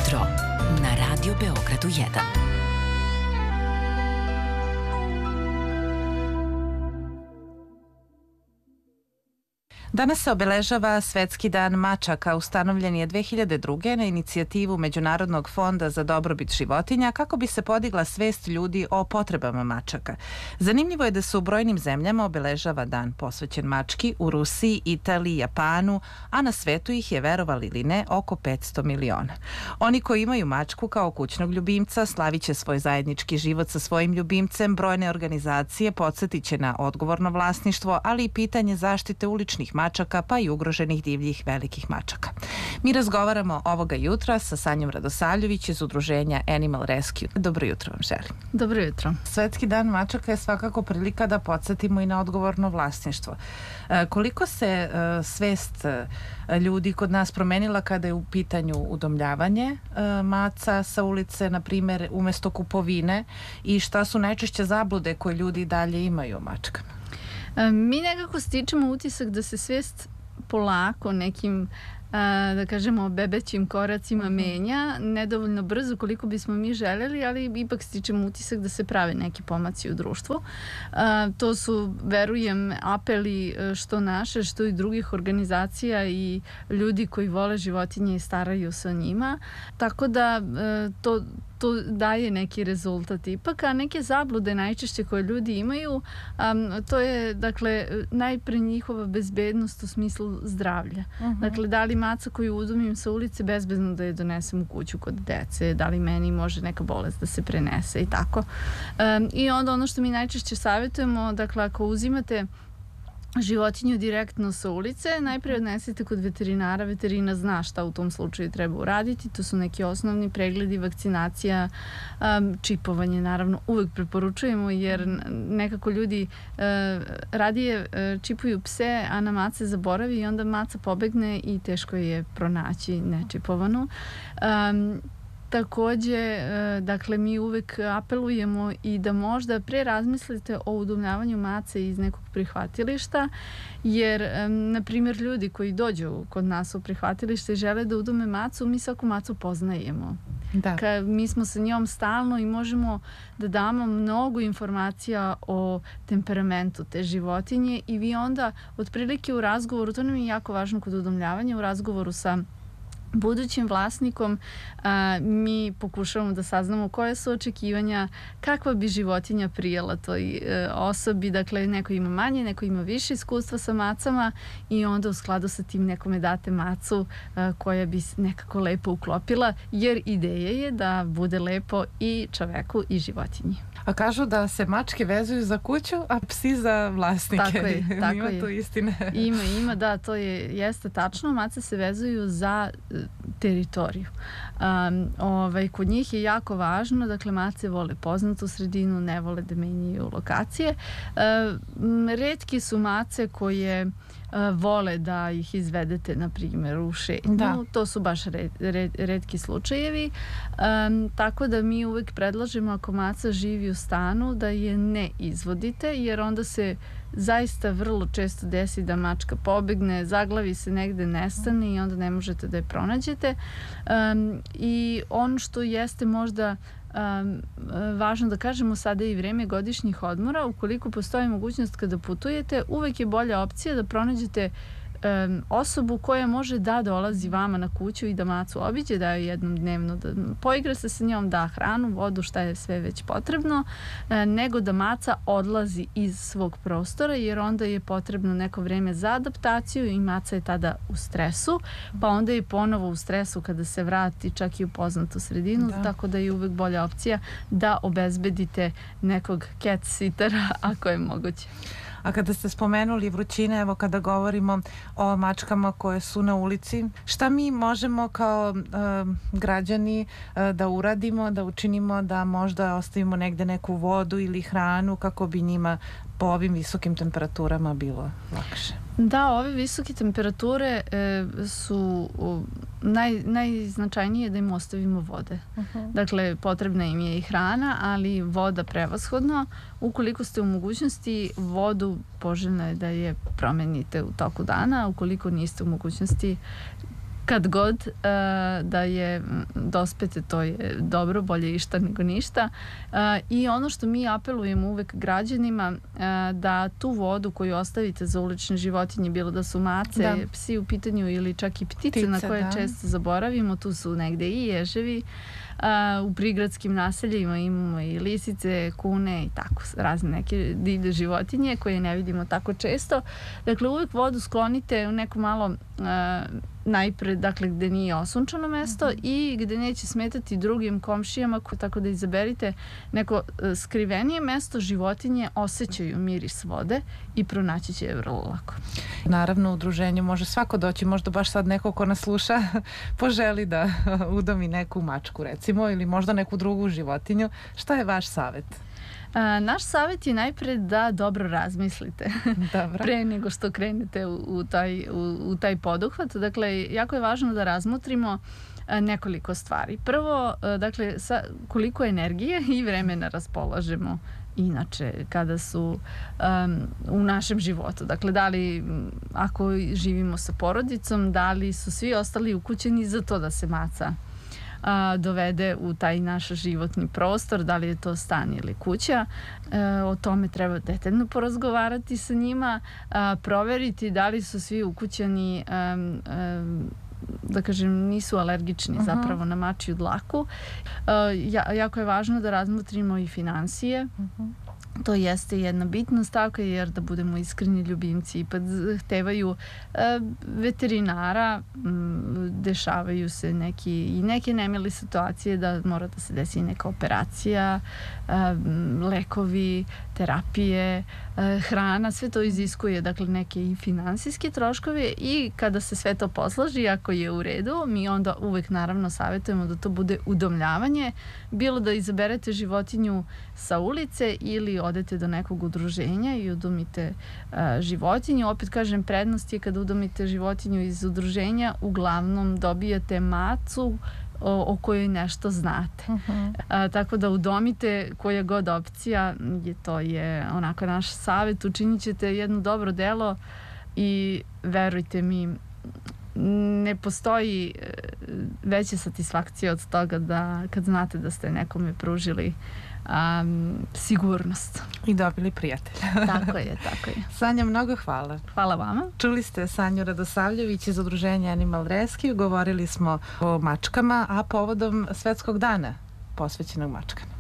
jutro na Radio Beogradu 1. Danas se obeležava Svetski dan mačaka, ustanovljen je 2002. na inicijativu Međunarodnog fonda za dobrobit životinja kako bi se podigla svest ljudi o potrebama mačaka. Zanimljivo je da se u brojnim zemljama obeležava dan posvećen mački, u Rusiji, Italiji, Japanu, a na svetu ih je, verovali ili ne, oko 500 miliona. Oni koji imaju mačku kao kućnog ljubimca slaviće svoj zajednički život sa svojim ljubimcem, brojne organizacije podsjetiće na odgovorno vlasništvo, ali i pitanje zaštite uličnih mačaka pa i ugroženih divljih velikih mačaka. Mi razgovaramo ovoga jutra sa Sanjom Radosavljević iz udruženja Animal Rescue. Dobro jutro vam želim. Dobro jutro. Svetski dan mačaka je svakako prilika da podsjetimo i na odgovorno vlasništvo. Koliko se svest ljudi kod nas promenila kada je u pitanju udomljavanje maca sa ulice, na primjer, umesto kupovine, i šta su najčešće zablude koje ljudi dalje imaju o mačkama? Mi nekako stičemo utisak da se svest polako nekim, da kažemo, bebećim koracima menja, nedovoljno brzo koliko bismo mi željeli, ali ipak stičemo utisak da se prave neki pomaci u društvu. To su, verujem, apeli što naše, što i drugih organizacija i ljudi koji vole životinje i staraju se o njima. Tako da to daje neki rezultat ipak, a neke zablude najčešće koje ljudi imaju, to je, dakle, najpre njihova bezbednost u smislu zdravlja. Dakle, da li maca koju udomim sa ulice bezbedno da je donesem u kuću kod dece, da li meni može neka bolest da se prenese i tako. I onda ono što mi najčešće savjetujemo, dakle, ako uzimate životinju direktno sa ulice, najprije odnesite kod veterinara. Veterina zna šta u tom slučaju treba uraditi. To su neki osnovni pregledi, vakcinacija, čipovanje, naravno, uvek preporučujemo, jer nekako ljudi radije čipuju pse, a na mace zaboravi i onda maca pobegne i teško je pronaći nečipovanu. Takođe, dakle, mi uvek apelujemo i da možda pre razmislite o udomljavanju mace iz nekog prihvatilišta, jer, na primjer, ljudi koji dođu kod nas u prihvatilište i žele da udome macu, mi svaku macu poznajemo. Da. Mi smo sa njom stalno i možemo da damo mnogo informacija o temperamentu te životinje i vi onda, otprilike u razgovoru, to nam je jako važno kod udomljavanja, u razgovoru sa budućim vlasnikom mi pokušavamo da saznamo koje su očekivanja, kakva bi životinja prijela toj osobi. Dakle, neko ima manje, neko ima više iskustva sa macama i onda u skladu sa tim nekome date macu koja bi nekako lepo uklopila, jer ideja je da bude lepo i čoveku i životinji. A kažu da se mačke vezuju za kuću, a psi za vlasnike. Tako je. Ima to istine? Ima, da, to jeste tačno. Mace se vezuju za teritoriju. Kod njih je jako važno, dakle, mace vole poznatu sredinu, ne vole da menjaju lokacije. Retki su mace koje vole da ih izvedete, na primjer, u šetnju. Da. To su baš retki slučajevi. Tako da mi uvek predlažemo, ako maca živi u stanu, da je ne izvodite, jer onda se zaista vrlo često desi da mačka pobegne, zaglavi se negde, nestane i onda ne možete da je pronađete. I ono što jeste možda važno da kažemo, sada je i vreme godišnjih odmora. Ukoliko postoji mogućnost kada putujete, uvek je bolja opcija da pronađete osobu koja može da dolazi vama na kuću i da macu obiđe, da joj jednom dnevno da poigra se sa njom, da hranu, vodu, šta je sve već potrebno, nego da maca odlazi iz svog prostora, jer onda je potrebno neko vreme za adaptaciju i maca je tada u stresu, pa onda je ponovo u stresu kada se vrati čak i u poznatu sredinu, tako da je uvek bolja opcija da obezbedite nekog cat sittera ako je moguće. A kada ste spomenuli vrućine, evo kada govorimo o mačkama koje su na ulici, šta mi možemo kao građani da uradimo, da učinimo da možda ostavimo negde neku vodu ili hranu kako bi njima po ovim visokim temperaturama bilo lakše? Da, ove visoke temperature su najznačajnije da im ostavimo vode. Dakle, potrebna im je i hrana, ali voda prevashodno. Ukoliko ste u mogućnosti, vodu poželjno je da je promenite u toku dana, ukoliko niste u mogućnosti, kad god da je dospete, to je dobro, bolje išta nego ništa. I ono što mi apelujemo uvek građanima, da tu vodu koju ostavite za ulične životinje, bilo da su mace, psi u pitanju ili čak i ptice na koje često zaboravimo, tu su negde i ježevi, u prigradskim naseljima imamo i lisice, kune i tako razne neke divlje životinje koje ne vidimo tako često. Dakle, uvek vodu sklonite u neko malo najpre, dakle, gde nije osunčano mesto i gde neće smetati drugim komšijama, tako da izaberite neko skrivenije mesto. Životinje osjećaju miris vode i pronaći će je vrlo lako. Naravno, u udruženju može svako doći, možda baš sad neko ko nas sluša poželi da udomi neku mačku, recimo, ili možda neku drugu životinju. Šta je vaš savjet? Naš savjet je najpre da dobro razmislite pre nego što krenete u taj poduhvat. Dakle, jako je važno da razmotrimo nekoliko stvari. Prvo, dakle, koliko energije i vremena raspolažemo inače kada su u našem životu. Dakle, da li ako živimo sa porodicom, da li su svi ostali ukućeni za to da se maca dovede u taj naš životni prostor, da li je to stan ili kuća. O tome treba detaljno porazgovarati sa njima, proveriti da li su svi ukućani, da kažem, nisu alergični zapravo na mačiju dlaku. Jako je važno da razmotrimo i finansije. To jeste jedna bitna stavka, jer da budemo iskreni, ljubimci ipak zahtevaju veterinara, dešavaju se neke nemile situacije da mora da se desi neka operacija, lekovi, terapije, hrana, sve to iziskuje, dakle, neke i finansijske troškove i kada se sve to posloži, ako je u redu, mi onda uvek naravno savjetujemo da to bude udomljavanje, bilo da izaberete životinju sa ulice ili odete do nekog udruženja i udomite životinju. Opet kažem, prednost je kada udomite životinju iz udruženja, uglavnom dobijate macu o kojoj nešto znate. Tako da udomite koja god opcija, to je onako naš savjet, učinit ćete jedno dobro delo i verujte mi, ne postoji veća satisfakcija od toga da kad znate da ste nekome pružili sigurnost. I dobili prijatelja. Tako je. Sanja, mnogo hvala. Hvala vama. Čuli ste Sanju Radosavljević iz udruženja Animal Rescue. Govorili smo o mačkama, a povodom Svetskog dana posvećenog mačkama.